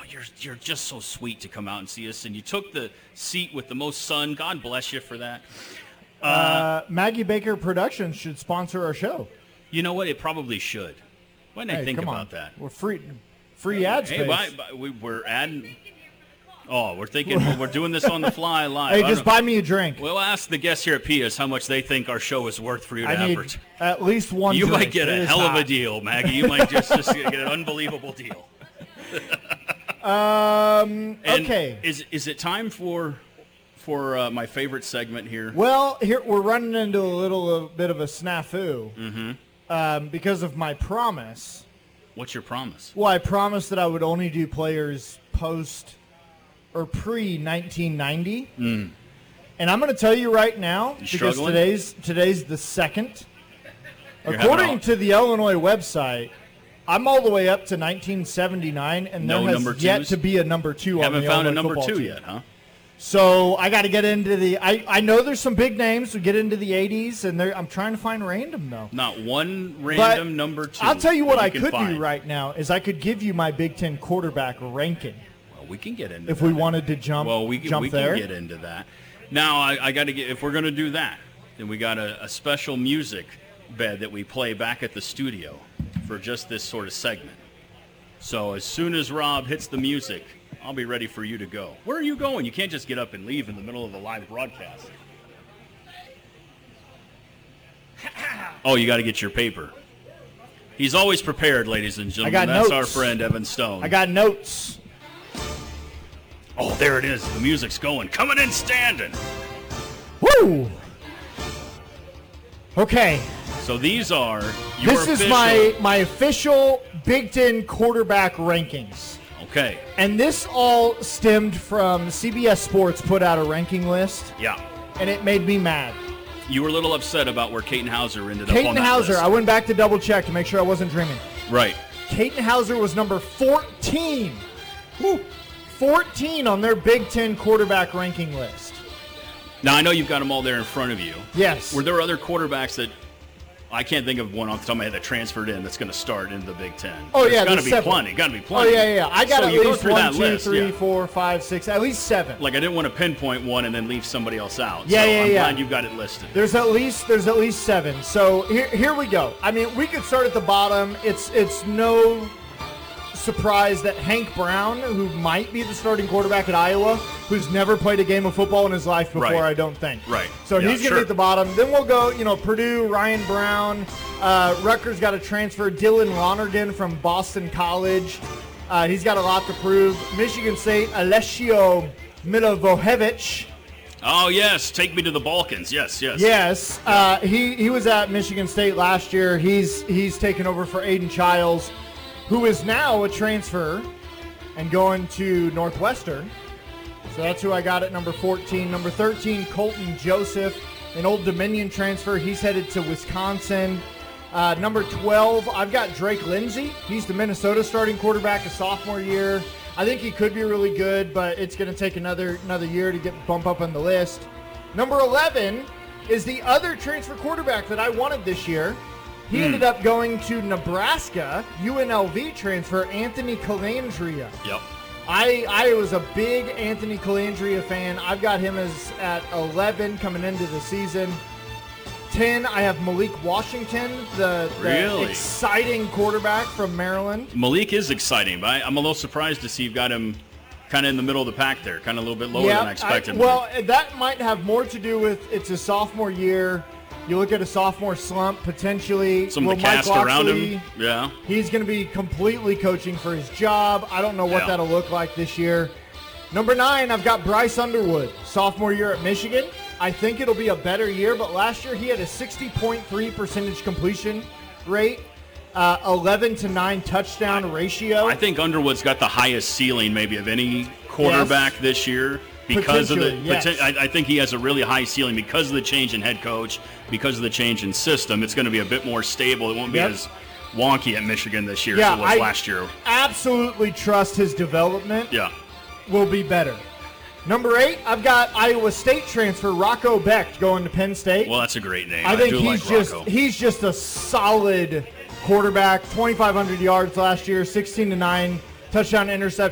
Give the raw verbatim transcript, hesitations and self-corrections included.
you're you're just so sweet to come out and see us, and you took the seat with the most sun. God bless you for that. Uh, uh, Maggie Baker Productions should sponsor our show. You know what? It probably should. Why didn't I hey, think about on. that? We're free, free ad space. Hey, buy, buy, we, we're adding. Oh, we're thinking we're doing this on the fly live. Hey, just buy me a drink. We'll ask the guests here at P S how much they think our show is worth for you to I need advertise. At least one. You drink. might get it a hell hot. of a deal, Maggie. You might just, just get an unbelievable deal. um. And okay. Is is it time for for uh, my favorite segment here? Well, here we're running into a little a bit of a snafu mm-hmm. um, because of my promise. What's your promise? Well, I promised that I would only do players post or pre nineteen ninety. Mm. And I'm going to tell you right now, You because struggling? today's today's the second. You're According all- to the Illinois website, I'm all the way up to nineteen seventy-nine, and No there number has yet twos? to be a number two on Haven't the found a Illinois number football two team. yet, huh? So I got to get into the. I, I know there's some big names. We get into the eighties, and I'm trying to find random though. Not one random But number two. I'll tell you what that I can could find. do right now is I could give you my Big Ten quarterback ranking Well, we can get into if that. we wanted to jump. Well, we can, jump we there. can get into that. Now, I, I got to get. If we're going to do that, then we got a, a special music bed that we play back at the studio for just this sort of segment. So as soon as Rob hits the music, I'll be ready for you to go. Where are you going? You can't just get up and leave in the middle of the live broadcast. Oh, you got to get your paper. He's always prepared, ladies and gentlemen. got That's notes. our friend Evan Stone. I got notes. Oh, there it is. The music's going. Coming in standing. Woo! Okay. So these are your This is official- my, my official Big Ten quarterback rankings. Okay. And this all stemmed from C B S Sports put out a ranking list, Yeah. and it made me mad. You were a little upset about where Caton Hauser ended up Caton on that Hauser, list. I went back to double check to make sure I wasn't dreaming. Right. Caton Hauser was number fourteen. Woo. fourteen on their Big Ten quarterback ranking list. Now, I know you've got them all there in front of you. Yes. Were there other quarterbacks that I can't think of one off the top of my head that transferred in that's going to start into the Big Ten? Oh, There's yeah, got to there's be several. plenty. Got to be Oh, plenty. yeah, yeah. I got so at you go least through one, that two, list, three, yeah. four, five, six, at least seven. Like, I didn't want to pinpoint one and then leave somebody else out. Yeah, so yeah, I'm yeah. glad you've got it listed. There's at least there's at least seven. So here here we go. I mean, we could start at the bottom. It's it's no surprise that Hank Brown, who might be the starting quarterback at Iowa, who's never played a game of football in his life before, Right. I don't think. Right. So Yeah, he's going to sure. be at the bottom. Then we'll go, you know, Purdue, Ryan Brown. Uh, Rutgers got a transfer. Dylan Lonergan from Boston College. Uh, he's got a lot to prove. Michigan State, Alessio Milivojevic. Oh, yes. Take me to the Balkans. Yes, yes. Yes, uh, he he was at Michigan State last year. He's he's taken over for Aiden Childs, who is now a transfer and going to Northwestern. So that's who I got at number fourteen. Number thirteen, Colton Joseph, an Old Dominion transfer. He's headed to Wisconsin. Uh, number twelve, I've got Drake Lindsey. He's the Minnesota starting quarterback, a sophomore year. I think he could be really good, but it's going to take another another year to get bump up on the list. Number eleven is the other transfer quarterback that I wanted this year. He Hmm. ended up going to Nebraska, U N L V transfer, Anthony Calandria. Yep. I I was a big Anthony Calandria fan. I've got him as at eleven coming into the season. ten, I have Malik Washington, the, the Really? exciting quarterback from Maryland. Malik is exciting, but I, I'm a little surprised to see you've got him kind of in the middle of the pack there, kind of a little bit lower than I expected. well, that might have more to do with it's a sophomore year. You look at a sophomore slump potentially. Some Will of the Mike cast around Locksley, him. Yeah. He's going to be completely coaching for his job. I don't know what Yeah. that'll look like this year. Number nine, I've got Bryce Underwood, sophomore year at Michigan. I think it'll be a better year, but last year he had a sixty point three percentage completion rate, uh, eleven to nine touchdown ratio. I think Underwood's got the highest ceiling maybe of any quarterback Yes. this year because of the. Potentially, yes. poten- I, I think he has a really high ceiling because of the change in head coach, because of the change in system. It's going to be a bit more stable. It won't be Yep. as wonky at Michigan this year yeah, as it was I last year. absolutely trust his development Yeah. will be better. Number eight, I've got Iowa State transfer Rocco Becht going to Penn State. Well, that's a great name. I think do he's like just Rocco. he's just a solid quarterback. twenty-five hundred yards last year, sixteen to nine touchdown interception.